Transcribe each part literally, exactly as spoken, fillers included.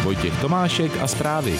Vojtěch Tomášek a zprávy.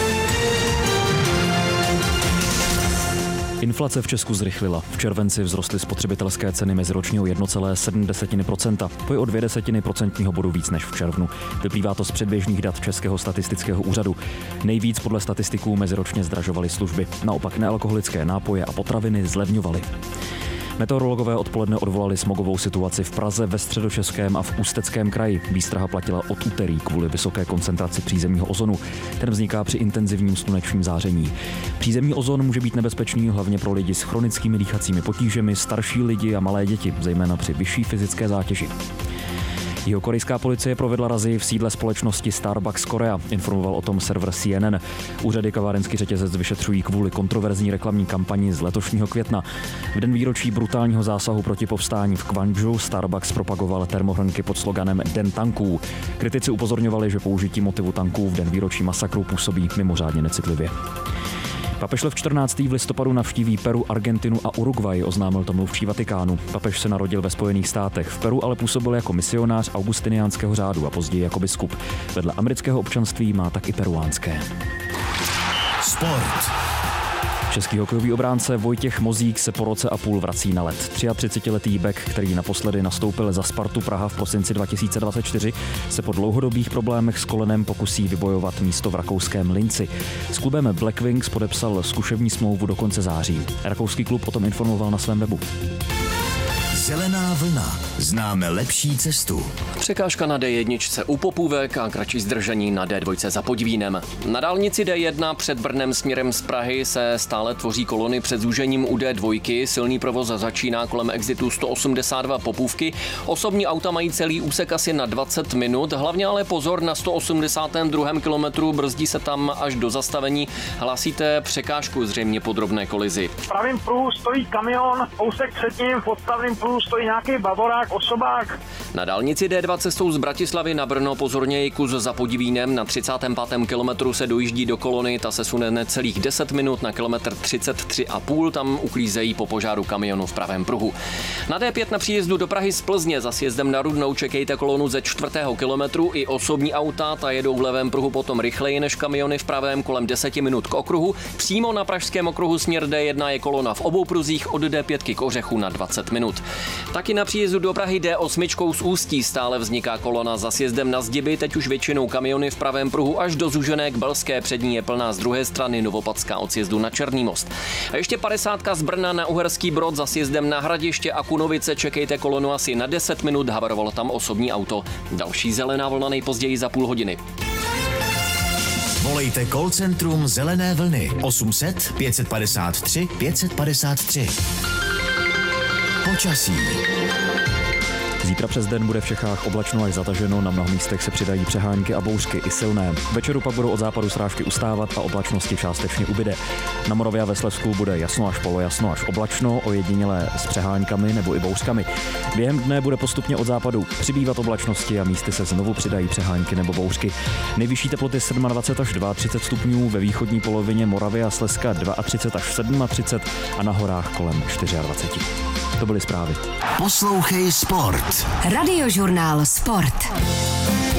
Inflace v Česku zrychlila. V červenci vzrostly spotřebitelské ceny meziročně o jedna celá sedm procenta. To je o dvě desetiny procentního bodu víc než v červnu. Vyplývá to z předběžných dat Českého statistického úřadu. Nejvíc podle statistiků meziročně zdražovaly služby. Naopak nealkoholické nápoje a potraviny zlevňovaly. Meteorologové odpoledne odvolali smogovou situaci v Praze, ve Středočeském a v Ústeckém kraji. Výstraha platila od úterý kvůli vysoké koncentraci přízemního ozonu. Ten vzniká při intenzivním slunečním záření. Přízemní ozon může být nebezpečný hlavně pro lidi s chronickými dýchacími potížemi, starší lidi a malé děti, zejména při vyšší fyzické zátěži. Jihokorejská policie provedla razii v sídle společnosti Starbucks Korea, informoval o tom server C N N. Úřady kavárenský řetězec vyšetřují kvůli kontroverzní reklamní kampani z letošního května. V den výročí brutálního zásahu proti povstání v Kwanžu Starbucks propagoval termohrnky pod sloganem Den tanků. Kritici upozorňovali, že použití motivu tanků v den výročí masakru působí mimořádně necitlivě. Papež Lev čtrnáctý v listopadu navštíví Peru, Argentinu a Uruguay, oznámil to mluvčí Vatikánu. Papež se narodil ve Spojených státech. V Peru ale působil jako misionář augustiniánského řádu a později jako biskup. Vedle amerického občanství má tak i peruánské. Sport. Český hokejový obránce Vojtěch Mozík se po roce a půl vrací na led. třiatřicetiletý bek, který naposledy nastoupil za Spartu Praha v prosinci dva tisíce dvacet čtyři, se po dlouhodobých problémech s kolenem pokusí vybojovat místo v rakouském Linci. S klubem Black Wings podepsal zkušební smlouvu do konce září. Rakouský klub o tom informoval na svém webu. Zelená vlna. Známe lepší cestu. Překážka na D jedna u Popůvek a kratší zdržení na D dva za Podvínem. Na dálnici D jedna před Brnem směrem z Prahy se stále tvoří kolony před zúžením u D dva. Silný provoz začíná kolem exitu sto osmdesát dva Popůvky. Osobní auta mají celý úsek asi na dvacet minut. Hlavně ale pozor na sto osmdesátém druhém kilometru, brzdí se tam až do zastavení. Hlásíte překážku zřejmě po drobné kolizi. V pravém pruhu stojí kamion, kousek před ním, v odstavném pruhu stojí nějaký bavorák, osobák. Na dálnici D dva cestou z Bratislavy na Brno pozorněji kus za Podvínem. Na třicátém pátém kilometru se dojíždí do kolony, ta se sune necelých deset minut na kilometr třicet tři a půl, tam uklízejí po požáru kamionu v pravém pruhu. Na D pět na příjezdu do Prahy z Plzně za sjezdem na Rudnou čekejte kolonu ze čtvrtého kilometru i osobní auta, ta jedou v levém pruhu potom rychleji než kamiony v pravém kolem deseti minut k okruhu. Přímo na pražském okruhu směr D jedna je kolona v obou pruzích od D pět k Ořechu na dvacet minut. Taky na příjezdu do Prahy D osm z Ústí stále vzniká kolona za sjezdem na Zdiby, teď už většinou kamiony v pravém pruhu až do Zúžené k Belské, přední je plná z druhé strany Novopadská od sjezdu na Černý most. A ještě padesátka z Brna na Uherský Brod za sjezdem na Hradiště a Kunovice čekejte kolonu asi na deset minut, havarovalo tam osobní auto. Další zelená vlna nejpozději za půl hodiny. Volejte call centrum Zelené vlny osm set pět padesát tři pět padesát tři. Počasí. Zítra přes den bude v Čechách oblačno až zataženo, na mnoha místech se přidají přehánky a bouřky i silné. Večeru pak budou od západu srážky ustávat a oblačnosti částečně ubyde. Na Moravě a ve Slezsku bude jasno až polojasno až oblačno, ojedinělé s přeháňkami nebo i bouřkami. Během dne bude postupně od západu přibývat oblačnosti a místy se znovu přidají přehánky nebo bouřky. Nejvyšší teploty dvacet sedm až třicet dva stupňů, ve východní polovině Moravy a Slezska třicet dva až třicet sedm a na horách kolem dvacet čtyři. To byly zprávy. Poslouchej sport. Radiožurnál Sport.